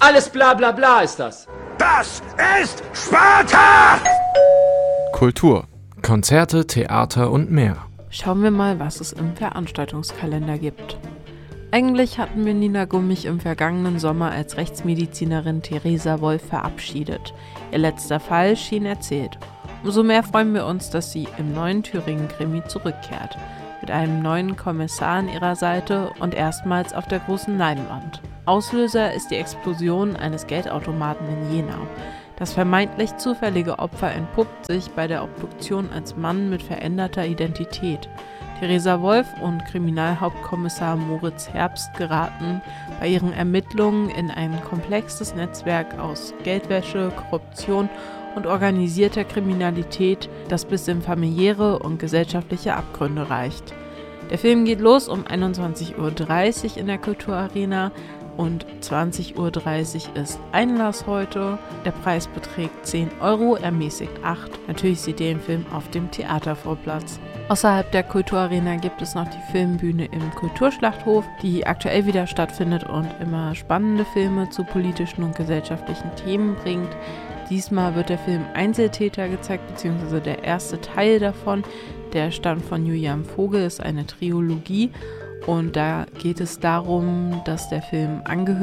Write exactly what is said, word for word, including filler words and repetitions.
Alles bla bla bla ist das. Das ist Sparta! Kultur, Konzerte, Theater und mehr. Schauen wir mal, was es im Veranstaltungskalender gibt. Eigentlich hatten wir Nina Gummich im vergangenen Sommer als Rechtsmedizinerin Theresa Wolf verabschiedet. Ihr letzter Fall schien erzählt. Umso mehr freuen wir uns, dass sie im neuen Thüringen-Krimi zurückkehrt. Mit einem neuen Kommissar an ihrer Seite und erstmals auf der großen Leinwand. Auslöser ist die Explosion eines Geldautomaten in Jena. Das vermeintlich zufällige Opfer entpuppt sich bei der Obduktion als Mann mit veränderter Identität. Theresa Wolf und Kriminalhauptkommissar Moritz Herbst geraten bei ihren Ermittlungen in ein komplexes Netzwerk aus Geldwäsche, Korruption und organisierter Kriminalität, das bis in familiäre und gesellschaftliche Abgründe reicht. Der Film geht los um einundzwanzig Uhr dreißig in der Kulturarena und zwanzig Uhr dreißig ist Einlass heute. Der Preis beträgt zehn Euro, ermäßigt acht. Natürlich seht ihr den Film auf dem Theatervorplatz. Außerhalb der Kulturarena gibt es noch die Filmbühne im Kulturschlachthof, die aktuell wieder stattfindet und immer spannende Filme zu politischen und gesellschaftlichen Themen bringt. Diesmal wird der Film Einzeltäter gezeigt, beziehungsweise der erste Teil davon. Der stammt von Julian Vogel, ist eine Trilogie und da geht es darum, dass der Film angehört